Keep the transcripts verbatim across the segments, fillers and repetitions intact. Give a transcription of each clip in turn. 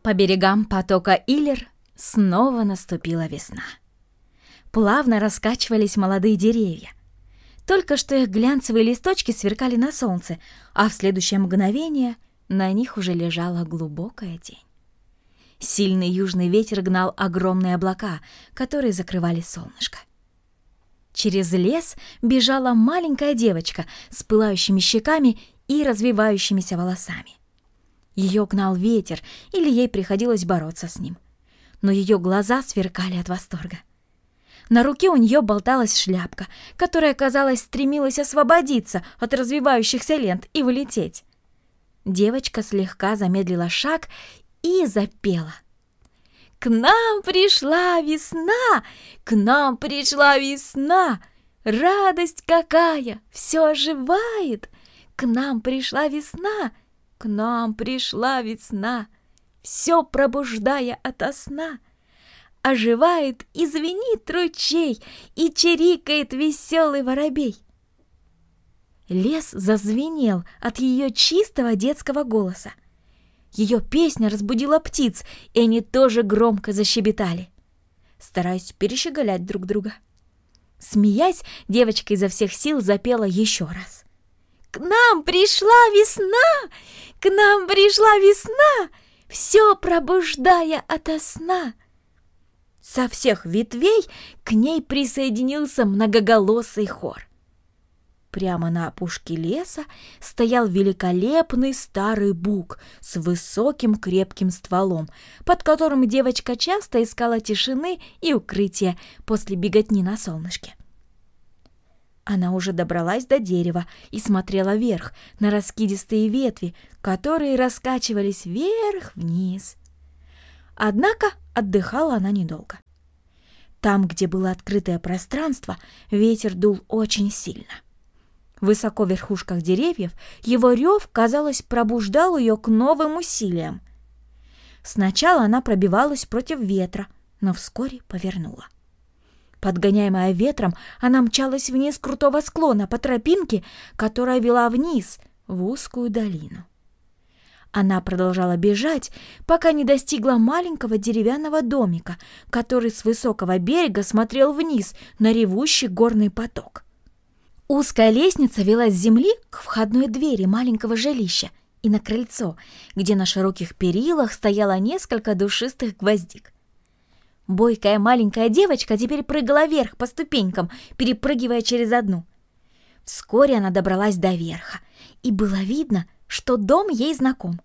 По берегам потока Иллер снова наступила весна. Плавно раскачивались молодые деревья. Только что их глянцевые листочки сверкали на солнце, а в следующее мгновение на них уже лежала глубокая тень. Сильный южный ветер гнал огромные облака, которые закрывали солнышко. Через лес бежала маленькая девочка с пылающими щеками и развивающимися волосами. Ее гнал ветер, или ей приходилось бороться с ним. Но ее глаза сверкали от восторга. На руке у нее болталась шляпка, которая, казалось, стремилась освободиться от развивающихся лент и вылететь. Девочка слегка замедлила шаг и запела. «К нам пришла весна! К нам пришла весна! Радость какая! Все оживает! К нам пришла весна! К нам пришла весна! Все пробуждая ото сна! Оживает и звенит ручей, и чирикает веселый воробей!» Лес зазвенел от ее чистого детского голоса. Ее песня разбудила птиц, и они тоже громко защебетали, стараясь перещеголять друг друга. Смеясь, девочка изо всех сил запела еще раз. «К нам пришла весна! К нам пришла весна! Все пробуждая ото сна!» Со всех ветвей к ней присоединился многоголосый хор. Прямо на опушке леса стоял великолепный старый бук с высоким крепким стволом, под которым девочка часто искала тишины и укрытия после беготни на солнышке. Она уже добралась до дерева и смотрела вверх на раскидистые ветви, которые раскачивались вверх-вниз. Однако отдыхала она недолго. Там, где было открытое пространство, ветер дул очень сильно. Высоко в верхушках деревьев его рев, казалось, пробуждал ее к новым усилиям. Сначала она пробивалась против ветра, но вскоре повернула. Подгоняемая ветром, она мчалась вниз крутого склона по тропинке, которая вела вниз, в узкую долину. Она продолжала бежать, пока не достигла маленького деревянного домика, который с высокого берега смотрел вниз на ревущий горный поток. Узкая лестница вела с земли к входной двери маленького жилища и на крыльцо, где на широких перилах стояло несколько душистых гвоздик. Бойкая маленькая девочка теперь прыгала вверх по ступенькам, перепрыгивая через одну. Вскоре она добралась до верха, и было видно, что дом ей знаком.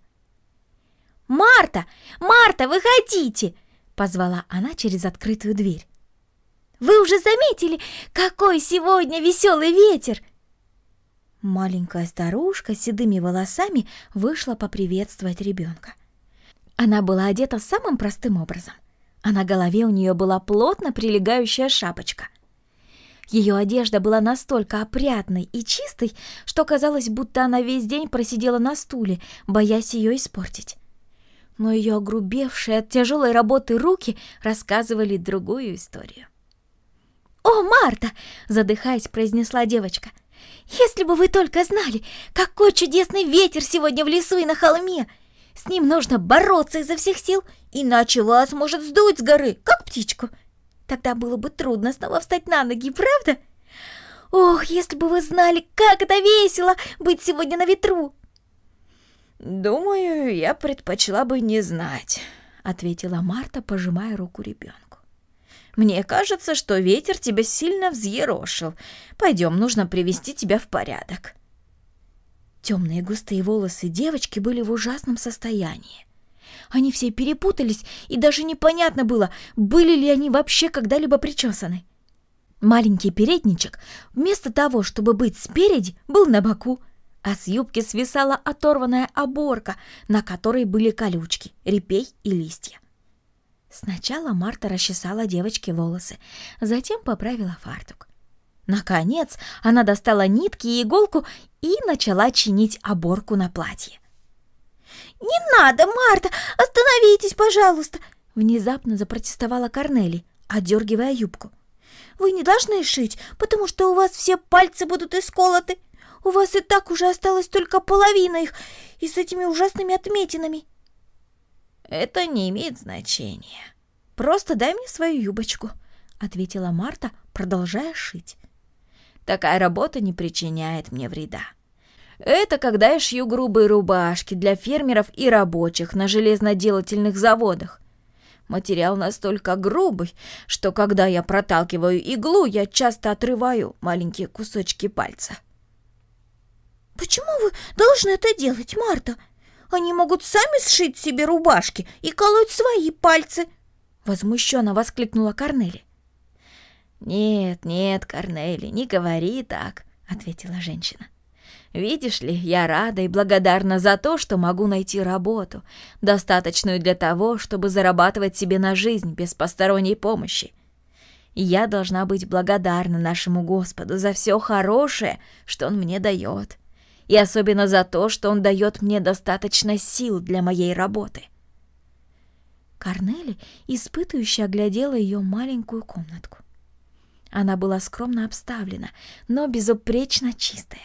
«Марта! Марта, выходите!» — позвала она через открытую дверь. «Вы уже заметили, какой сегодня веселый ветер?» Маленькая старушка с седыми волосами вышла поприветствовать ребенка. Она была одета самым простым образом, а на голове у нее была плотно прилегающая шапочка. Ее одежда была настолько опрятной и чистой, что казалось, будто она весь день просидела на стуле, боясь ее испортить. Но ее огрубевшие от тяжелой работы руки рассказывали другую историю. «О, Марта!» — задыхаясь, произнесла девочка. «Если бы вы только знали, какой чудесный ветер сегодня в лесу и на холме! С ним нужно бороться изо всех сил, иначе вас может сдуть с горы, как птичку. Тогда было бы трудно снова встать на ноги, правда? Ох, если бы вы знали, как это весело быть сегодня на ветру!» «Думаю, я предпочла бы не знать», — ответила Марта, пожимая руку ребенку. «Мне кажется, что ветер тебя сильно взъерошил. Пойдем, нужно привести тебя в порядок». Темные густые волосы девочки были в ужасном состоянии. Они все перепутались, и даже непонятно было, были ли они вообще когда-либо причесаны. Маленький передничек, вместо того, чтобы быть спереди, был на боку, а с юбки свисала оторванная оборка, на которой были колючки, репей и листья. Сначала Марта расчесала девочке волосы, затем поправила фартук. Наконец она достала нитки и иголку и начала чинить оборку на платье. «Не надо, Марта! Остановитесь, пожалуйста!» Внезапно запротестовала Корнели, одергивая юбку. «Вы не должны шить, потому что у вас все пальцы будут исколоты. У вас и так уже осталась только половина их, и с этими ужасными отметинами». «Это не имеет значения. Просто дай мне свою юбочку», — ответила Марта, продолжая шить. «Такая работа не причиняет мне вреда. Это когда я шью грубые рубашки для фермеров и рабочих на железноделательных заводах. Материал настолько грубый, что когда я проталкиваю иглу, я часто отрываю маленькие кусочки пальца». «Почему вы должны это делать, Марта? Они могут сами сшить себе рубашки и колоть свои пальцы!» Возмущенно воскликнула Корнели. «Нет, нет, Корнели, не говори так», — ответила женщина. «Видишь ли, я рада и благодарна за то, что могу найти работу, достаточную для того, чтобы зарабатывать себе на жизнь без посторонней помощи. И я должна быть благодарна нашему Господу за все хорошее, что Он мне дает, и особенно за то, что Он дает мне достаточно сил для моей работы». Корнели испытующе оглядела ее маленькую комнатку. Она была скромно обставлена, но безупречно чистая.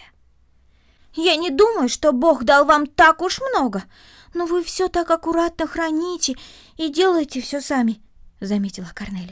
«Я не думаю, что Бог дал вам так уж много, но вы все так аккуратно храните и делаете все сами», — заметила Корнели.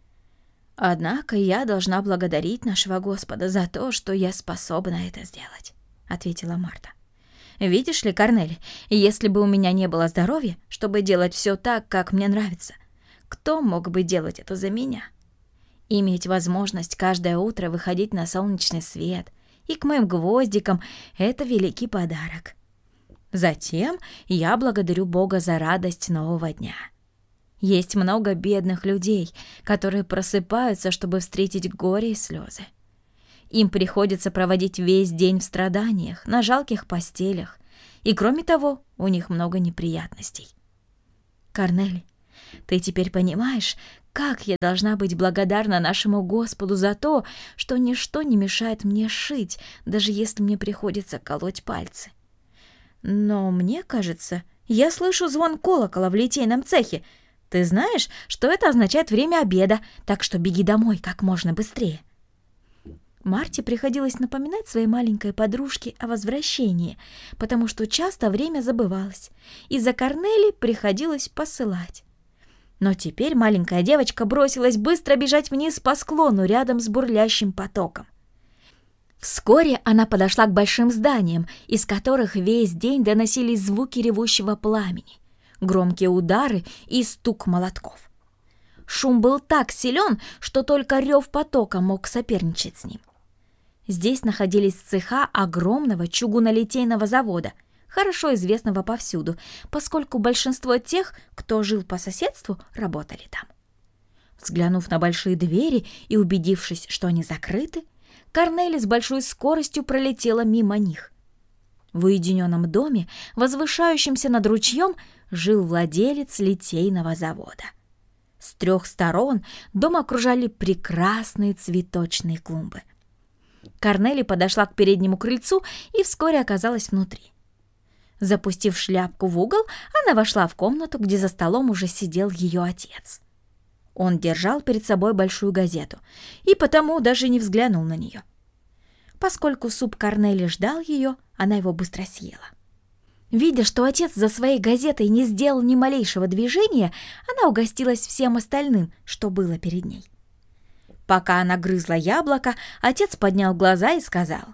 «Однако я должна благодарить нашего Господа за то, что я способна это сделать», — ответила Марта. «Видишь ли, Корнели, если бы у меня не было здоровья, чтобы делать все так, как мне нравится, кто мог бы делать это за меня? Иметь возможность каждое утро выходить на солнечный свет и к моим гвоздикам — это великий подарок. Затем я благодарю Бога за радость нового дня. Есть много бедных людей, которые просыпаются, чтобы встретить горе и слезы. Им приходится проводить весь день в страданиях, на жалких постелях, и, кроме того, у них много неприятностей. Корнели, ты теперь понимаешь, как я должна быть благодарна нашему Господу за то, что ничто не мешает мне шить, даже если мне приходится колоть пальцы. Но мне кажется, я слышу звон колокола в литейном цехе. Ты знаешь, что это означает время обеда, так что беги домой как можно быстрее». Марте приходилось напоминать своей маленькой подружке о возвращении, потому что часто время забывалось, и за Корнели приходилось посылать. Но теперь маленькая девочка бросилась быстро бежать вниз по склону рядом с бурлящим потоком. Вскоре она подошла к большим зданиям, из которых весь день доносились звуки ревущего пламени, громкие удары и стук молотков. Шум был так силен, что только рев потока мог соперничать с ним. Здесь находились цеха огромного чугунолитейного завода, хорошо известного повсюду, поскольку большинство тех, кто жил по соседству, работали там. Взглянув на большие двери и убедившись, что они закрыты, Корнели с большой скоростью пролетела мимо них. В уединенном доме, возвышающемся над ручьем, жил владелец литейного завода. С трех сторон дом окружали прекрасные цветочные клумбы. Корнели подошла к переднему крыльцу и вскоре оказалась внутри. Запустив шляпку в угол, она вошла в комнату, где за столом уже сидел ее отец. Он держал перед собой большую газету и потому даже не взглянул на нее. Поскольку суп Корнели ждал ее, она его быстро съела. Видя, что отец за своей газетой не сделал ни малейшего движения, она угостилась всем остальным, что было перед ней. Пока она грызла яблоко, отец поднял глаза и сказал: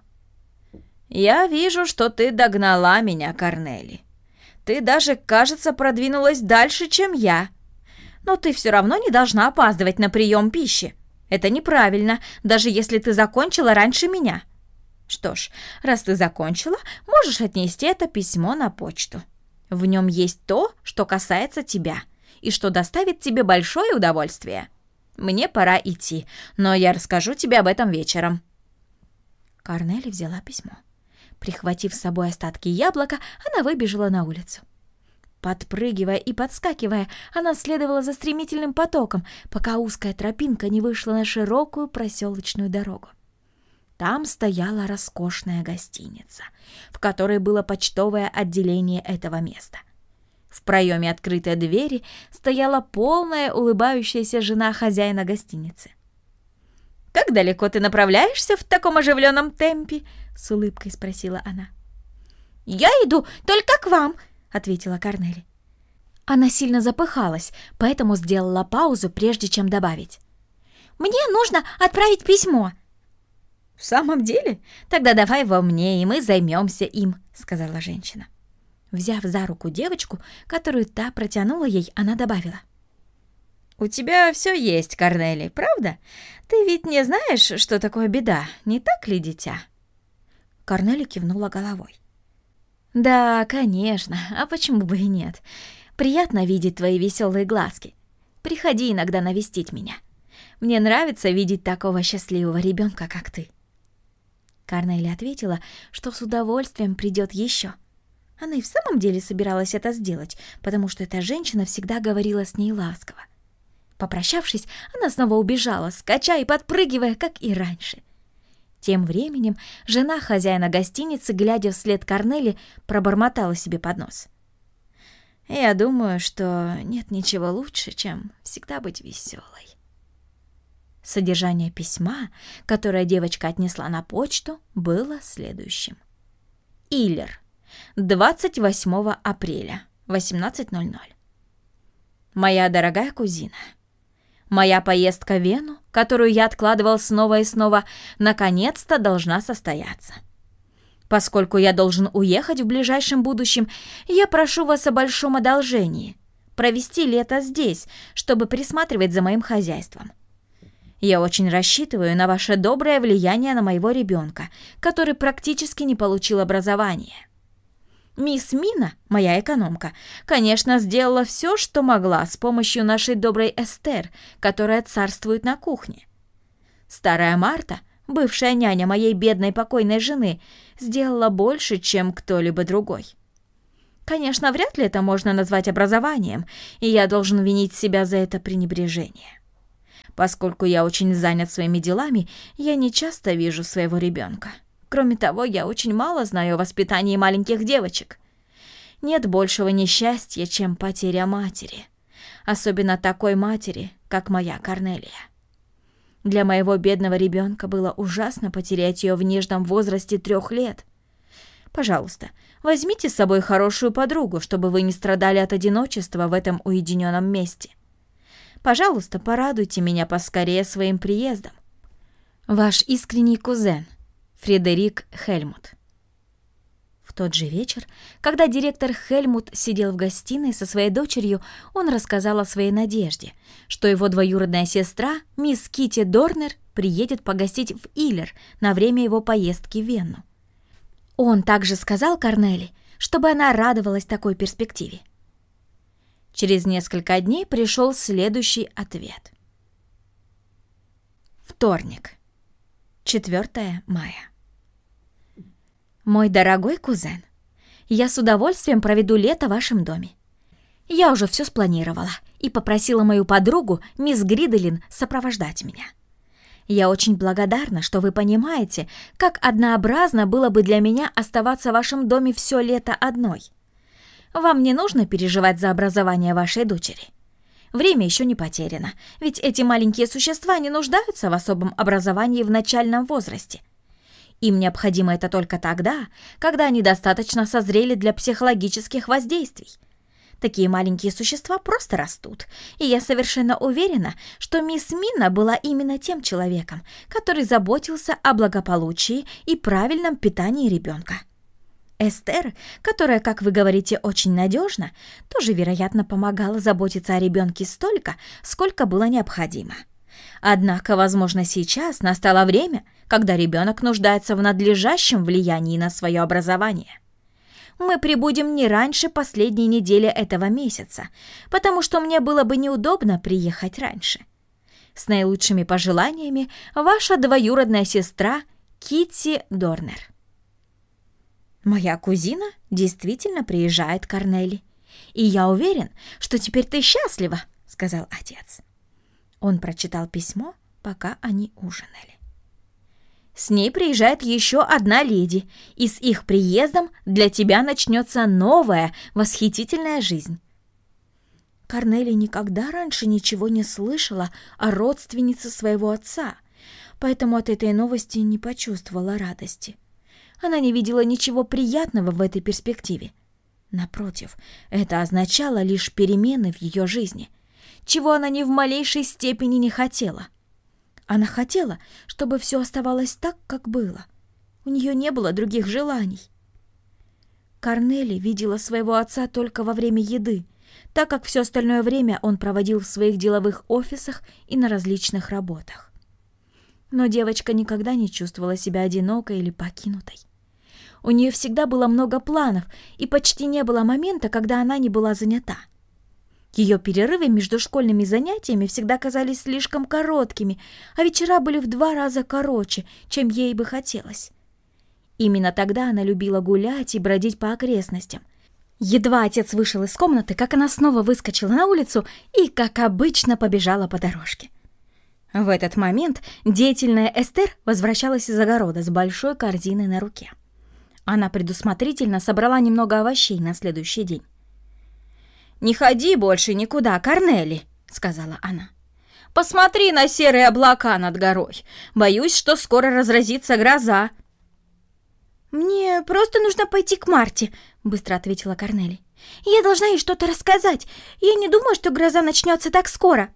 «Я вижу, что ты догнала меня, Корнели. Ты даже, кажется, продвинулась дальше, чем я. Но ты все равно не должна опаздывать на прием пищи. Это неправильно, даже если ты закончила раньше меня. Что ж, раз ты закончила, можешь отнести это письмо на почту. В нем есть то, что касается тебя, и что доставит тебе большое удовольствие. Мне пора идти, но я расскажу тебе об этом вечером». Корнели взяла письмо. Прихватив с собой остатки яблока, она выбежала на улицу. Подпрыгивая и подскакивая, она следовала за стремительным потоком, пока узкая тропинка не вышла на широкую проселочную дорогу. Там стояла роскошная гостиница, в которой было почтовое отделение этого места. В проеме открытой двери стояла полная улыбающаяся жена хозяина гостиницы. «Как далеко ты направляешься в таком оживленном темпе?» — с улыбкой спросила она. «Я иду только к вам», — ответила Корнели. Она сильно запыхалась, поэтому сделала паузу, прежде чем добавить. «Мне нужно отправить письмо». «В самом деле? Тогда давай во мне, и мы займемся им», — сказала женщина. Взяв за руку девочку, которую та протянула ей, она добавила. «У тебя все есть, Корнели, правда? Ты ведь не знаешь, что такое беда, не так ли, дитя?» Корнели кивнула головой. «Да, конечно, а почему бы и нет? Приятно видеть твои веселые глазки. Приходи иногда навестить меня. Мне нравится видеть такого счастливого ребенка, как ты». Корнели ответила, что с удовольствием придет еще. Она и в самом деле собиралась это сделать, потому что эта женщина всегда говорила с ней ласково. Попрощавшись, она снова убежала, скача и подпрыгивая, как и раньше. Тем временем жена хозяина гостиницы, глядя вслед Корнели, пробормотала себе под нос. «Я думаю, что нет ничего лучше, чем всегда быть веселой». Содержание письма, которое девочка отнесла на почту, было следующим. Иллер, двадцать восьмого апреля, восемнадцать ноль ноль. Моя дорогая кузина, моя поездка в Вену, которую я откладывал снова и снова, наконец-то должна состояться. Поскольку я должен уехать в ближайшем будущем, я прошу вас о большом одолжении – провести лето здесь, чтобы присматривать за моим хозяйством. Я очень рассчитываю на ваше доброе влияние на моего ребенка, который практически не получил образования. Мисс Мина, моя экономка, конечно, сделала все, что могла с помощью нашей доброй Эстер, которая царствует на кухне. Старая Марта, бывшая няня моей бедной покойной жены, сделала больше, чем кто-либо другой. Конечно, вряд ли это можно назвать образованием, и я должен винить себя за это пренебрежение. Поскольку я очень занят своими делами, я не часто вижу своего ребенка. Кроме того, я очень мало знаю о воспитании маленьких девочек. Нет большего несчастья, чем потеря матери. Особенно такой матери, как моя Корнелия. Для моего бедного ребенка было ужасно потерять ее в нежном возрасте трех лет. Пожалуйста, возьмите с собой хорошую подругу, чтобы вы не страдали от одиночества в этом уединенном месте. Пожалуйста, порадуйте меня поскорее своим приездом. Ваш искренний кузен, Фредерик Хельмут. В тот же вечер, когда директор Хельмут сидел в гостиной со своей дочерью, он рассказал о своей надежде, что его двоюродная сестра, мисс Китти Дорнер, приедет погостить в Иллер на время его поездки в Вену. Он также сказал Корнели, чтобы она радовалась такой перспективе. Через несколько дней пришел следующий ответ. Вторник, четвёртого мая. Мой дорогой кузен, я с удовольствием проведу лето в вашем доме. Я уже все спланировала и попросила мою подругу, мисс Гриделин, сопровождать меня. Я очень благодарна, что вы понимаете, как однообразно было бы для меня оставаться в вашем доме все лето одной. Вам не нужно переживать за образование вашей дочери. Время еще не потеряно, ведь эти маленькие существа не нуждаются в особом образовании в начальном возрасте. Им необходимо это только тогда, когда они достаточно созрели для психологических воздействий. Такие маленькие существа просто растут, и я совершенно уверена, что мисс Мина была именно тем человеком, который заботился о благополучии и правильном питании ребенка. Эстер, которая, как вы говорите, очень надежна, тоже, вероятно, помогала заботиться о ребенке столько, сколько было необходимо. Однако, возможно, сейчас настало время, когда ребенок нуждается в надлежащем влиянии на свое образование. Мы прибудем не раньше последней недели этого месяца, потому что мне было бы неудобно приехать раньше. С наилучшими пожеланиями, ваша двоюродная сестра Китти Дорнер. Моя кузина действительно приезжает к Корнели, и я уверен, что теперь ты счастлива, сказал отец. Он прочитал письмо, пока они ужинали. С ней приезжает еще одна леди, и с их приездом для тебя начнется новая, восхитительная жизнь. Корнели никогда раньше ничего не слышала о родственнице своего отца, поэтому от этой новости не почувствовала радости. Она не видела ничего приятного в этой перспективе. Напротив, это означало лишь перемены в ее жизни, чего она ни в малейшей степени не хотела. Она хотела, чтобы все оставалось так, как было. У нее не было других желаний. Корнели видела своего отца только во время еды, так как все остальное время он проводил в своих деловых офисах и на различных работах. Но девочка никогда не чувствовала себя одинокой или покинутой. У нее всегда было много планов, и почти не было момента, когда она не была занята. Ее перерывы между школьными занятиями всегда казались слишком короткими, а вечера были в два раза короче, чем ей бы хотелось. Именно тогда она любила гулять и бродить по окрестностям. Едва отец вышел из комнаты, как она снова выскочила на улицу и, как обычно, побежала по дорожке. В этот момент деятельная Эстер возвращалась из огорода с большой корзиной на руке. Она предусмотрительно собрала немного овощей на следующий день. «Не ходи больше никуда, Корнели», — сказала она. «Посмотри на серые облака над горой. Боюсь, что скоро разразится гроза». «Мне просто нужно пойти к Марте», — быстро ответила Корнели. «Я должна ей что-то рассказать. Я не думаю, что гроза начнется так скоро».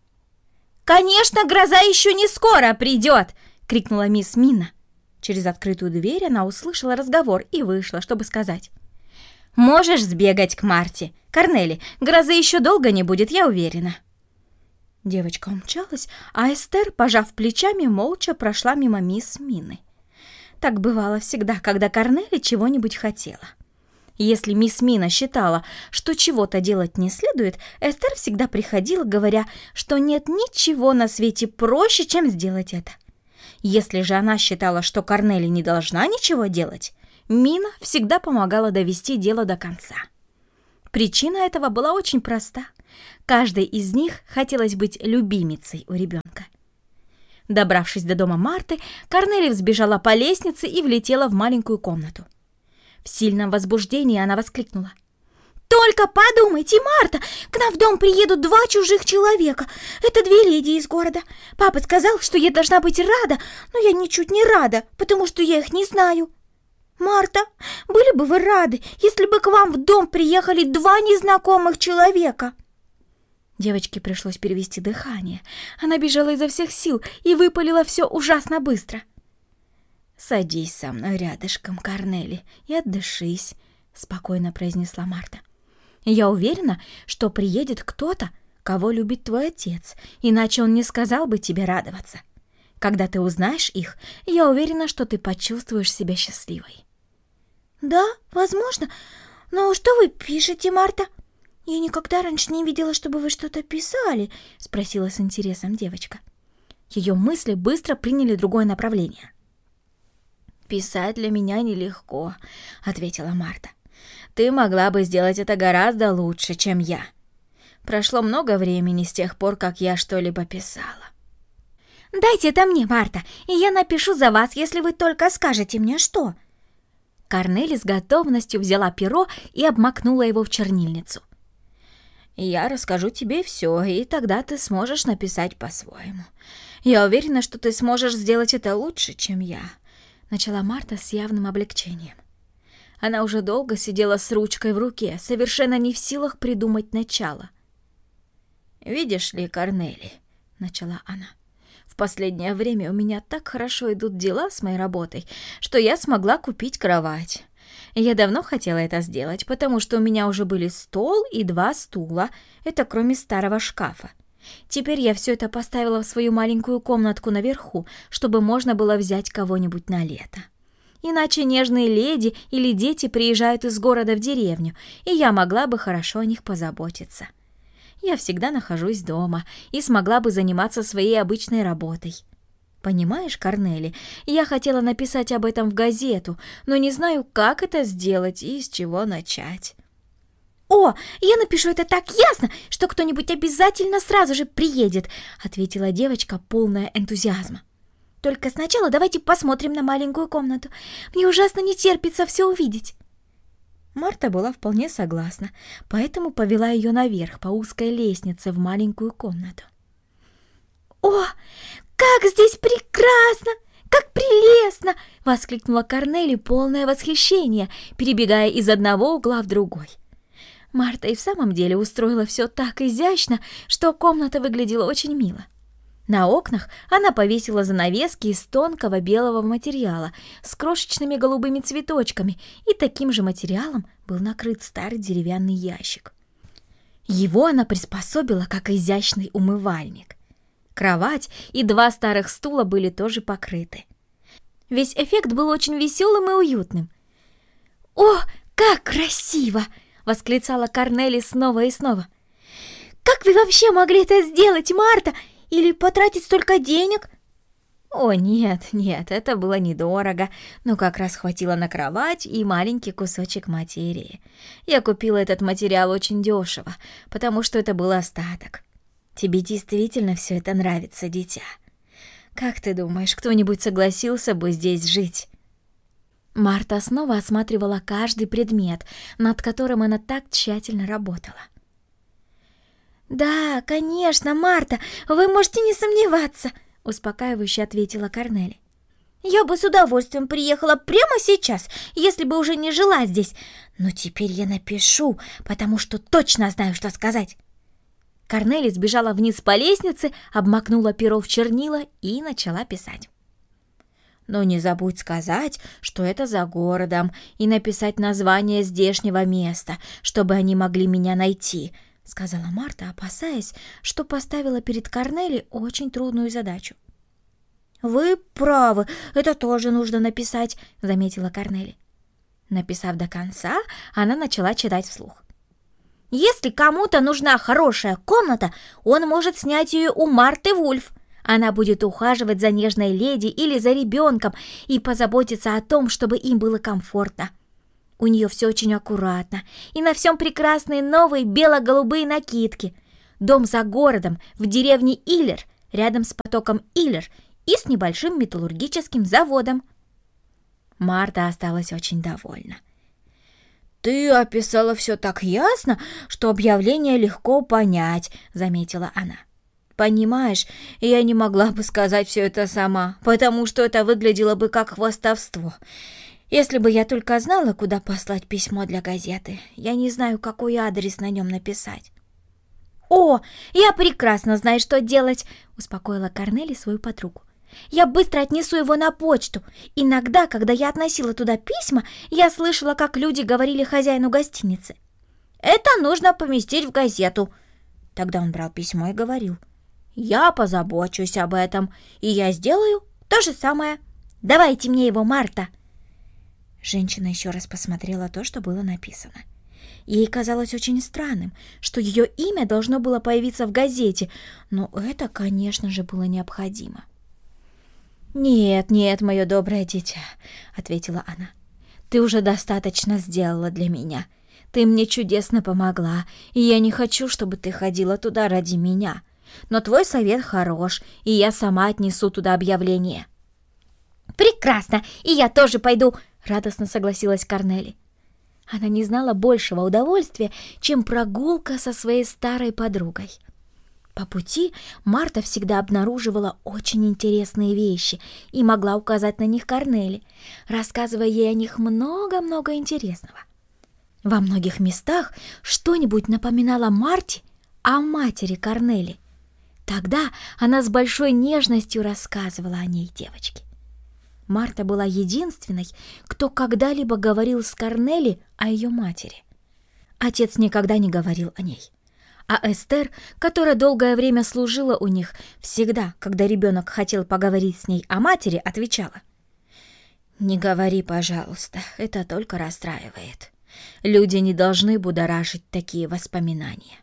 «Конечно, гроза еще не скоро придет!» — крикнула мисс Мина. Через открытую дверь она услышала разговор и вышла, чтобы сказать: «Можешь сбегать к Марте. Корнели, грозы еще долго не будет, я уверена». Девочка умчалась, а Эстер, пожав плечами, молча прошла мимо мисс Мины. Так бывало всегда, когда Корнели чего-нибудь хотела. Если мисс Мина считала, что чего-то делать не следует, Эстер всегда приходила, говоря, что нет ничего на свете проще, чем сделать это. Если же она считала, что Корнели не должна ничего делать, Мина всегда помогала довести дело до конца. Причина этого была очень проста. Каждой из них хотелось быть любимицей у ребенка. Добравшись до дома Марты, Корнели взбежала по лестнице и влетела в маленькую комнату. В сильном возбуждении она воскликнула: «Только подумайте, Марта, к нам в дом приедут два чужих человека. Это две леди из города. Папа сказал, что я должна быть рада, но я ничуть не рада, потому что я их не знаю. Марта, были бы вы рады, если бы к вам в дом приехали два незнакомых человека?» Девочке пришлось перевести дыхание. Она бежала изо всех сил и выпалила все ужасно быстро. «Садись со мной рядышком, Корнели, и отдышись», — спокойно произнесла Марта. «Я уверена, что приедет кто-то, кого любит твой отец, иначе он не сказал бы тебе радоваться. Когда ты узнаешь их, я уверена, что ты почувствуешь себя счастливой». «Да, возможно. Но что вы пишете, Марта? Я никогда раньше не видела, чтобы вы что-то писали», — спросила с интересом девочка. Ее мысли быстро приняли другое направление. «Писать для меня нелегко», — ответила Марта. «Ты могла бы сделать это гораздо лучше, чем я. Прошло много времени с тех пор, как я что-либо писала». «Дайте это мне, Марта, и я напишу за вас, если вы только скажете мне, что». Корнели с готовностью взяла перо и обмакнула его в чернильницу. «Я расскажу тебе все, и тогда ты сможешь написать по-своему. Я уверена, что ты сможешь сделать это лучше, чем я», — начала Марта с явным облегчением. Она уже долго сидела с ручкой в руке, совершенно не в силах придумать начало. «Видишь ли, Корнели», — начала она, — «в последнее время у меня так хорошо идут дела с моей работой, что я смогла купить кровать. Я давно хотела это сделать, потому что у меня уже были стол и два стула, это кроме старого шкафа. Теперь я все это поставила в свою маленькую комнатку наверху, чтобы можно было взять кого-нибудь на лето. Иначе нежные леди или дети приезжают из города в деревню, и я могла бы хорошо о них позаботиться. Я всегда нахожусь дома и смогла бы заниматься своей обычной работой. Понимаешь, Корнели, я хотела написать об этом в газету, но не знаю, как это сделать и с чего начать». «О, я напишу это так ясно, что кто-нибудь обязательно сразу же приедет», — ответила девочка, полная энтузиазма. «Только сначала давайте посмотрим на маленькую комнату. Мне ужасно не терпится все увидеть». Марта была вполне согласна, поэтому повела ее наверх по узкой лестнице в маленькую комнату. «О, как здесь прекрасно! как прелестно!» — воскликнула Корнели, полное восхищение, перебегая из одного угла в другой. Марта и в самом деле устроила все так изящно, что комната выглядела очень мило. На окнах она повесила занавески из тонкого белого материала с крошечными голубыми цветочками, и таким же материалом был накрыт старый деревянный ящик. Его она приспособила как изящный умывальник. Кровать и два старых стула были тоже покрыты. Весь эффект был очень веселым и уютным. «О, как красиво!» — восклицала Корнели снова и снова. «Как вы вообще могли это сделать, Марта? Или потратить столько денег?» «О, нет, нет, это было недорого, но как раз хватило на кровать и маленький кусочек материи. Я купила этот материал очень дешево, потому что это был остаток. Тебе действительно все это нравится, дитя? Как ты думаешь, кто-нибудь согласился бы здесь жить?» Марта снова осматривала каждый предмет, над которым она так тщательно работала. «Да, конечно, Марта, вы можете не сомневаться», — успокаивающе ответила Корнели. «Я бы с удовольствием приехала прямо сейчас, если бы уже не жила здесь. Но теперь я напишу, потому что точно знаю, что сказать». Корнели сбежала вниз по лестнице, обмакнула перо в чернила и начала писать. «Но не забудь сказать, что это за городом, и написать название здешнего места, чтобы они могли меня найти», — сказала Марта, опасаясь, что поставила перед Корнели очень трудную задачу. «Вы правы, это тоже нужно написать», — заметила Корнели. Написав до конца, она начала читать вслух. «Если кому-то нужна хорошая комната, он может снять ее у Марты Вульф. Она будет ухаживать за нежной леди или за ребенком и позаботиться о том, чтобы им было комфортно. У нее все очень аккуратно, и на всем прекрасные новые бело-голубые накидки. Дом за городом, в деревне Иллер, рядом с потоком Иллер и с небольшим металлургическим заводом». Марта осталась очень довольна. «Ты описала все так ясно, что объявление легко понять», — заметила она. «Понимаешь, я не могла бы сказать все это сама, потому что это выглядело бы как хвастовство. Если бы я только знала, куда послать письмо для газеты, я не знаю, какой адрес на нем написать». «О, я прекрасно знаю, что делать», — успокоила Корнели свою подругу. «Я быстро отнесу его на почту. Иногда, когда я относила туда письма, я слышала, как люди говорили хозяину гостиницы: это нужно поместить в газету». Тогда он брал письмо и говорил: «Я позабочусь об этом, и я сделаю то же самое. Давайте мне его, Марта». Женщина еще раз посмотрела то, что было написано. Ей казалось очень странным, что ее имя должно было появиться в газете, но это, конечно же, было необходимо. «Нет, нет, мое доброе дитя», — ответила она. «Ты уже достаточно сделала для меня. Ты мне чудесно помогла, и я не хочу, чтобы ты ходила туда ради меня. Но твой совет хорош, и я сама отнесу туда объявление». «Прекрасно, и я тоже пойду», — радостно согласилась Корнели. Она не знала большего удовольствия, чем прогулка со своей старой подругой. По пути Марта всегда обнаруживала очень интересные вещи и могла указать на них Корнели, рассказывая ей о них много-много интересного. Во многих местах что-нибудь напоминало Марте о матери Корнели. Тогда она с большой нежностью рассказывала о ней девочке. Марта была единственной, кто когда-либо говорил с Корнели о ее матери. Отец никогда не говорил о ней. А Эстер, которая долгое время служила у них, всегда, когда ребенок хотел поговорить с ней о матери, отвечала: «Не говори, пожалуйста, это только расстраивает. Люди не должны будоражить такие воспоминания».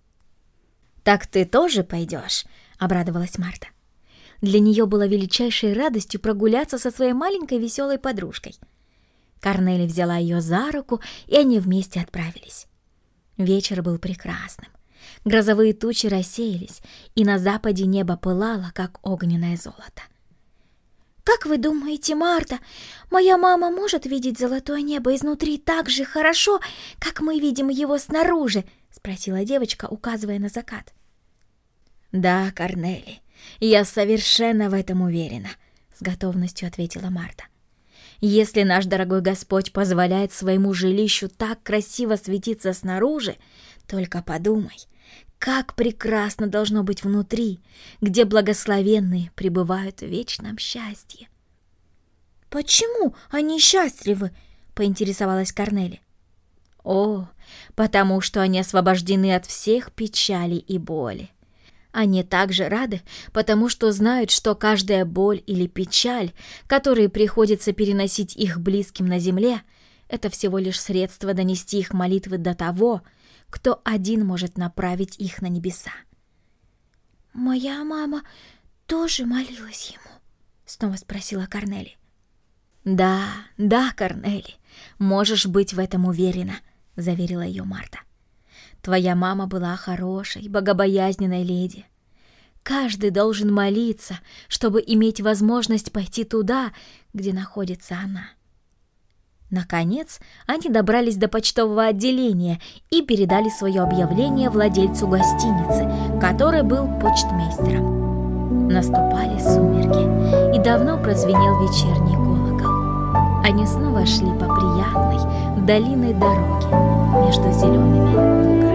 «Так ты тоже пойдешь?» — обрадовалась Марта. Для нее было величайшей радостью прогуляться со своей маленькой веселой подружкой. Корнели взяла ее за руку, и они вместе отправились. Вечер был прекрасным. Грозовые тучи рассеялись, и на западе небо пылало, как огненное золото. «Как вы думаете, Марта, моя мама может видеть золотое небо изнутри так же хорошо, как мы видим его снаружи?» — спросила девочка, указывая на закат. «Да, Корнели, я совершенно в этом уверена», — с готовностью ответила Марта. Если наш дорогой Господь позволяет своему жилищу так красиво светиться снаружи, только подумай, как прекрасно должно быть внутри, где благословенные пребывают в вечном счастье. «Почему они счастливы?» — поинтересовалась Корнели. О, потому что они освобождены от всех печалей и боли. Они также рады, потому что знают, что каждая боль или печаль, которые приходится переносить их близким на земле, это всего лишь средство донести их молитвы до того, кто один может направить их на небеса. «Моя мама тоже молилась ему?» — снова спросила Корнели. «Да, да, Корнели, можешь быть в этом уверена», — заверила ее Марта. «Твоя мама была хорошей, богобоязненной леди. Каждый должен молиться, чтобы иметь возможность пойти туда, где находится она». Наконец, они добрались до почтового отделения и передали свое объявление владельцу гостиницы, который был почтмейстером. Наступали сумерки, и давно прозвенел вечерний колокол. Они снова шли по приятной, длинной дороге между зелеными лугами.